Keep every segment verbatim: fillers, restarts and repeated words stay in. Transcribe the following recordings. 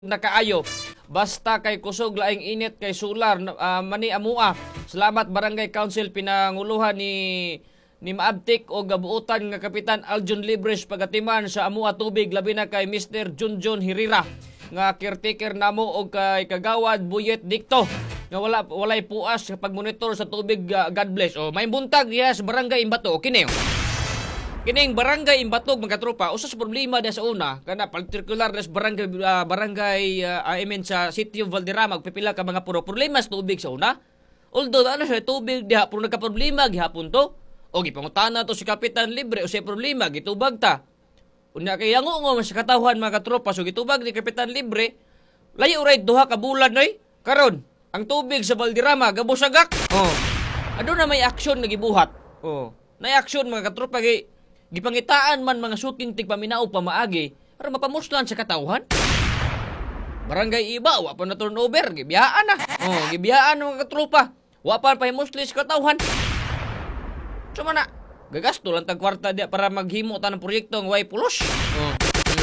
nakaayo basta kay kusog laing init kay solar uh, mani amua. Salamat Barangay Council pinanguluhan ni ni Maabtik o gabuutan nga Kapitan Aljon Libres pagatiman sa amua tubig labi na kay Mister Junjun Hirira nga caretaker namo og kay Kagawad Buyet Dikto nga wala walay puas sa pagmonitor sa tubig. uh, God bless. O may buntag yes Barangay Imbato kini. Kining Barangay Imbatog mga tropa, usa sa problema da sa una kana particular des barangay uh, barangay uh, I mean sa City of Valderrama pipila ka mga puro problema sa tubig sa una. Although ano sa tubig diha puro nagka-problema gihapon to. O gipangutana to si Kapitan Libre o sa problema gitubag ta. Unya kay yango nga sa katawhan mga tropa so gitubag ni Kapitan Libre layo right duha ka bulan oy. Karon ang tubig sa Valderrama gabusagak. Oh. Ado na may aksyon nga gibuhat. Oh. Nay aksyon mga katropa kay gipangitaan man mga shooting tigpaminaw pamaagi para mapamuslan sa katawhan. Barangay iba, wa pa na turnover, gibiyaan na. Oh, gibiyaan mga katropa. Wa pa pahimusli sa katawhan. Suma na, gagasto lang tag kwarta dia para maghimo ta ng proyekto ng way pulos. Oh.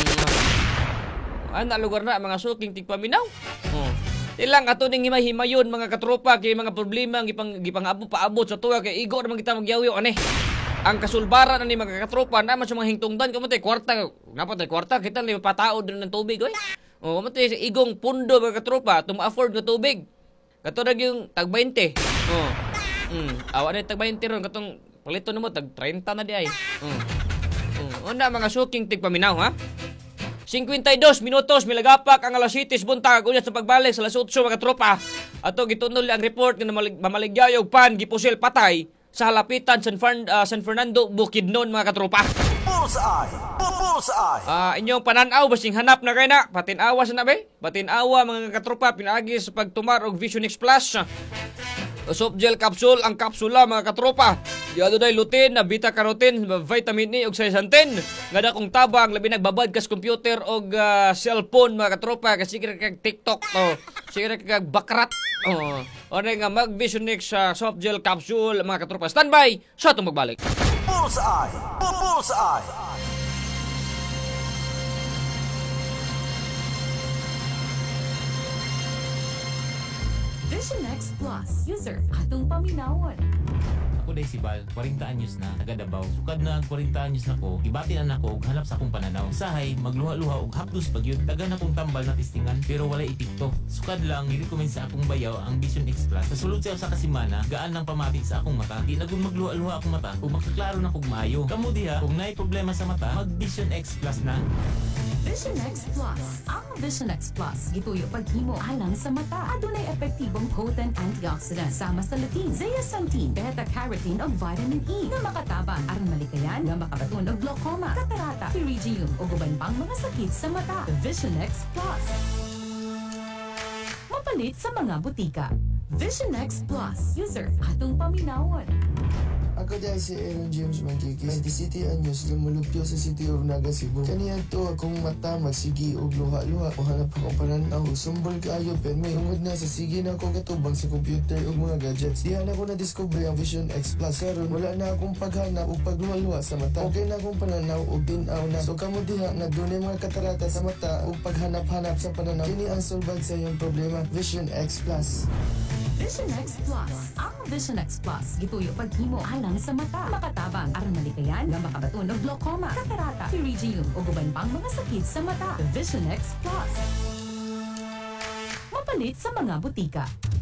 Mm. Ana lugar na mga shooting tigpaminaw. Oh. Ilang ato ning himay-himayon mga katropa kay mga problema gipang gipangabo paabot sa tuwa kay igo naman kita magyawiyo ani. Ang kasulbaran ni mga katropa naman sa mga hingtungdan kamo tay kwarta ngapa tay kwarta kita li patao din ng tubig oy. Oh, mo tay igong pundo mga katropa to ma-afford ng tubig. Kato ra yung tag twenty. Oh. Mm, awa na tag twenty ron katong palito nimo tag thirty na di ay. Mm. Oh, una mga suking tigpaminaw ha. fifty-two minutos milagapak ang alas siete buntag unya sa pagbalik sa alas eight mga tropa. Ato gitunol ang report nga mamaligyaw og pan gipusil patay sa halapitan San, Fern, uh, San Fernando, Bukidnon mga katropa. Bullseye! Bullseye! Ah, uh, inyong pananaw basing hanap na kay na. Patinawa sa nabe. Patinawa mga katropa pinaagi sa pagtumar og Vision X Plus. Soft gel capsule ang kapsula mga katropa. Di ano day lutein, beta carotene, vitamin E og zeaxanthin. Nga da kong tabang labi nagbabad kas computer og uh, cellphone mga katropa kasi kag TikTok oh. Sige kag bakrat. Oh. O nga mag Vision X uh, soft gel capsule mga katropa. Standby sa atong magbalik. Bullseye! Bullseye! Vision X Plus. User, atong paminawon. Ako day si Bal, forty anyos na, taga Davao. Sukad na forty anyos na ko, gibati na nako og hanap sa akong pananaw. Usahay, magluha-luha og hapdos pagyud, dagan akong tambal na tistingan pero wala itikto. Sukad lang i-recommend sa akong bayaw ang Vision X Plus. Sa sulod sa usa ka semana, gaan nang pamatik sa akong mata. Di na gud magluha-luha akong mata ug makaklaro na kog maayo. Kamo diha, kung naay problema sa mata, mag Vision X Plus na. Vision X Plus. Ang Vision X Plus gituyo paghimo alang sa mata. Adunay epektibong potent antioxidant sama sa lutein, zeaxanthin, beta-carotene ug vitamin E nga makatabang aron malikayan nga makabaton og glaucoma, catarata, pterygium ug uban pang mga sakit sa mata. Vision X Plus. Mapalit sa mga butika. Vision X Plus. User, atong paminawon. Ako dahil si Aaron James Mantikis, twenty-city anyos, lumulupyo sa City of Naga, Cebu. Kaniya to akong mata magsigi og luha-luha. O hanap akong pananaw, sumbol kaayo, pero may ungod na sa sige na akong katubang sa computer o mga gadgets. Diyan ako na-discover ang Vision X Plus. Karon wala na akong paghanap o pagluha-luha sa mata. Okay na akong pananaw o tinaw na. So kamo diha na dunay mga katarata sa mata o paghanap-hanap sa pananaw. Kini ang sulbad sa iyong problema, Vision X Plus. Vision X Plus. Ang Vision X Plus gituyo paghimo alang sa mata. Makatabang aron malikayan nga makabaton og glaucoma, catarata, pterygium ug uban pang mga sakit sa mata. Vision X Plus. Mapalit sa mga butika.